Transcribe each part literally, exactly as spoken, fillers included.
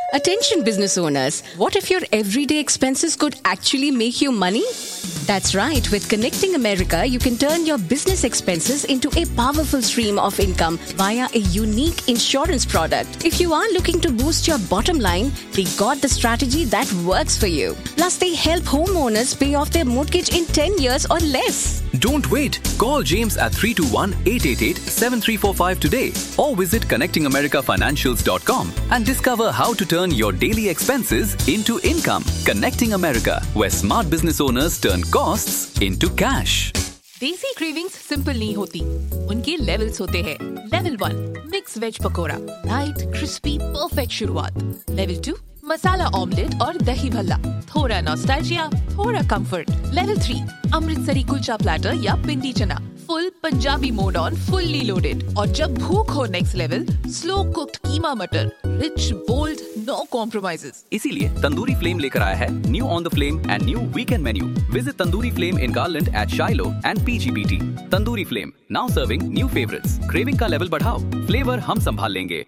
Attention business owners, what if your everyday expenses could actually make you money? That's right, with Connecting America, you can turn your business expenses into a powerful stream of income via a unique insurance product. If you are looking to boost your bottom line, they got the strategy that works for you. Plus, they help homeowners pay off their mortgage in ten years or less. Don't wait. Call James at three two one, eight eight eight, seven three four five today or visit connecting america financials dot com and discover how to turn your daily expenses into income. Connecting America, where smart business owners turn costs into cash. देसी cravings simple नहीं होती, उनके levels होते हैं। Level one, mix veg pakora, light crispy perfect शुरुआत। Level two, मसाला omelette और दही भल्ला, थोड़ा नॉस्टैल्जिया, थोड़ा comfort. Level three, Amritsari kulcha platter या पिंडी चना, full Punjabi mode on, fully loaded. और जब भूख हो नेक्स्ट लेवल, स्लो कुक्ड कीमा मटर, रिच बोल्ड, नो कॉम्प्रोमाइजेस। इसीलिए तंदूरी फ्लेम लेकर आया है new on the flame and new weekend menu. Visit tandoori flame in garland eight शाइलो and पीजीबीटी। Tandoori flame, now serving new favourites. Craving का लेवल बढ़ाओ, फ्लेवर हम संभाल लेंगे।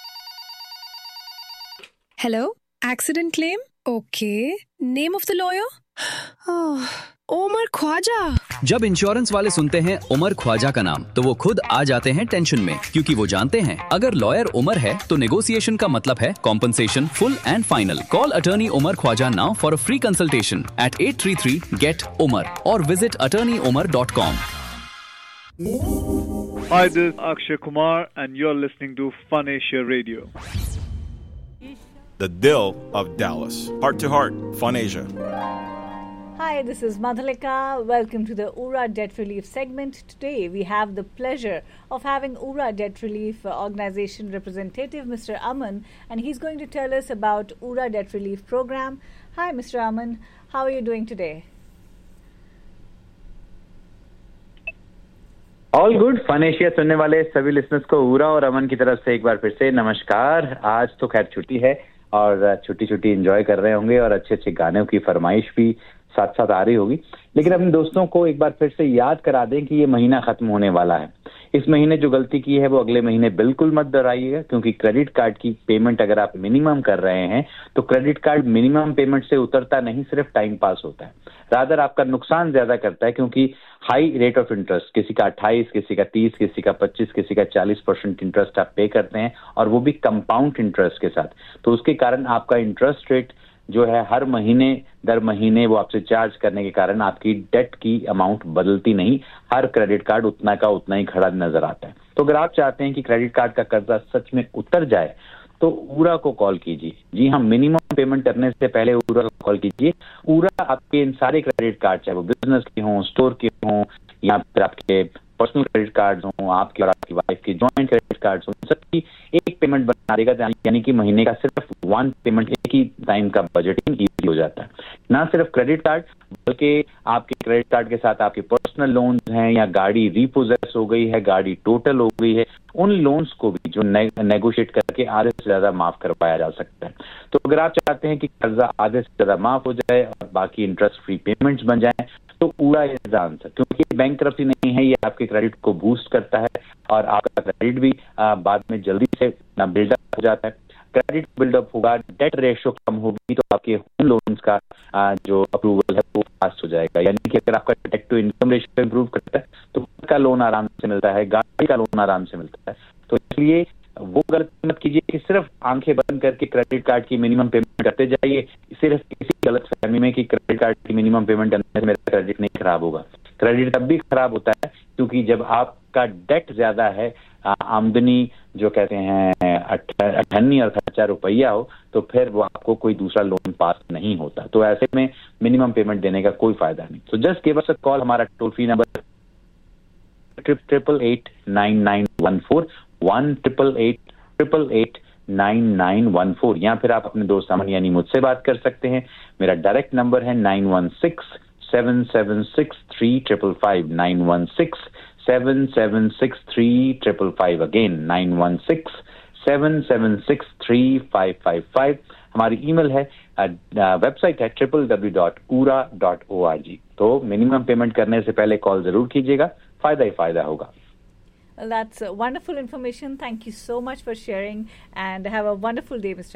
Hello, accident claim? Okay. Name of the lawyer? Oh, Umar Khwaja. जब insurance वाले सुनते हैं उमर ख्वाजा का नाम, तो वो खुद आ जाते हैं टेंशन में, क्योंकि वो जानते हैं अगर लॉयर उमर है तो नेगोशिएशन का मतलब है compensation full and final. Call attorney Umar Khwaja now for a free consultation eight eight three three get Umar और visit attorney Umar dot com. Hi, this is Akshay Kumar and you're listening to Fun Asia Radio. The Dill of Dallas. Heart to Heart, Fun Asia. Hi, this is Madhulika. Welcome to the U R A Debt Relief segment. Today we have the pleasure of having U R A Debt Relief Organization representative Mister Aman, and he's going to tell us about U R A Debt Relief Program. Hi, Mister Aman. How are you doing today? All good. Fun Asia सुनने वाले सभी listeners को उरा और अमन की तरफ से एक बार फिर से नमस्कार। आज तो खैर छुट्टी है और छुट्टी छुट्टी एंजॉय कर रहे होंगे और अच्छे अच्छे गानों की फरमाइश भी साथ साथ आ रही होगी, लेकिन अपने दोस्तों को एक बार फिर से याद करा दें कि ये महीना खत्म होने वाला है। इस महीने जो गलती की है वो अगले महीने बिल्कुल मत दोहराइएगा, क्योंकि क्रेडिट कार्ड की पेमेंट अगर आप मिनिमम कर रहे हैं तो क्रेडिट कार्ड मिनिमम पेमेंट से उतरता नहीं, सिर्फ टाइम पास होता है। रादर आपका नुकसान ज्यादा करता है, क्योंकि हाई रेट ऑफ इंटरेस्ट, किसी का अट्ठाईस, किसी का तीस, किसी का पच्चीस, किसी का चालीस परसेंट इंटरेस्ट आप पे करते हैं, और वो भी कंपाउंड इंटरेस्ट के साथ। तो उसके कारण आपका इंटरेस्ट रेट जो है हर महीने दर महीने वो आपसे चार्ज करने के कारण आपकी डेट की अमाउंट बदलती नहीं, हर क्रेडिट कार्ड उतना का उतना ही खड़ा नजर आता है। तो अगर आप चाहते हैं कि क्रेडिट कार्ड का कर्जा सच में उतर जाए तो ऊरा को कॉल कीजिए। जी हाँ, मिनिमम पेमेंट करने से पहले ऊरा को कॉल कीजिए। ऊरा आपके इन सारे क्रेडिट कार्ड, चाहे वो बिजनेस के हों, स्टोर के हों, या फिर आपके पर्सनल क्रेडिट कार्ड हों, आपके और आपकी वाइफ के जॉइंट क्रेडिट कार्ड हों, सबकी एक पेमेंट बना देगा, यानी कि महीने का सिर्फ वन पेमेंट, एक ही टाइम का बजटिंग इजी हो जाता है। ना सिर्फ क्रेडिट कार्ड, बल्कि आपके क्रेडिट कार्ड के साथ आपके पर्सनल लोन्स हैं, या गाड़ी रीपोजेस हो गई है, गाड़ी टोटल हो गई है, उन लोन्स को भी जो ने, नेगोशिएट करके आधे से ज्यादा माफ करवाया जा सकता है। तो अगर आप चाहते हैं कि कर्जा आधे से ज्यादा माफ हो जाए और बाकी इंटरेस्ट फ्री पेमेंट्स बन जाए, तो ऊरा इज द आंसर, क्योंकि बैंकरप्सी नहीं है, ये आपके क्रेडिट को बूस्ट करता है और आपका क्रेडिट भी आ, बाद में जल्दी से बिल्डअप हो जाता है। क्रेडिट बिल्डअप होगा, डेट रेशियो कम होगी, तो आपके होम लोन्स का आ, जो अप्रूवल है वो फास्ट हो जाएगा। यानी कि अगर आपका date to income ratio improve करता है तो खुद का लोन आराम से मिलता है, गाड़ी का लोन आराम से मिलता है। तो इसलिए वो गलती मत कीजिए कि सिर्फ आंखें बंद करके क्रेडिट कार्ड की मिनिमम पेमेंट करते जाइए, सिर्फ इसी गलत फहमी में कि क्रेडिट कार्ड की मिनिमम पेमेंट करने से मेरा क्रेडिट नहीं खराब होगा। क्रेडिट तब भी खराब होता है क्योंकि जब आपका डेट ज्यादा है, आमदनी जो कहते हैं अठन्नी और खर्चा रुपया हो, तो फिर वो आपको कोई दूसरा लोन पास नहीं होता। तो ऐसे में मिनिमम पेमेंट देने का कोई फायदा नहीं। तो just give us a call. हमारा toll free number triple eight nine nine one four one triple eight triple eight nine nine one four, या फिर आप अपने दोस्त अमन यानी मुझसे बात कर सकते हैं। मेरा डायरेक्ट नंबर है nine one six seven seven six three triple five, nine one six seven seven six three triple five, again nine one six seven seven six three five five five. हमारी email है, website है triple W dot ऊरा dot O R G. तो minimum payment करने से पहले call जरूर कीजिएगा, फायदा ही फायदा होगा। Well, that's uh, wonderful information. Thank you so much for sharing, and have a wonderful day, Mister